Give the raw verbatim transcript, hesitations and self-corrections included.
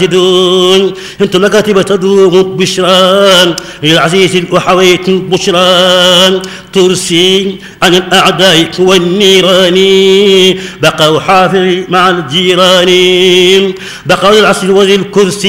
انت مكاتب تدوم بشران للعزيز وحويت بشران ترسي عن الاعداء والنيران بقوا حافظي مع الجيران بقوا العصر وذي الكرسي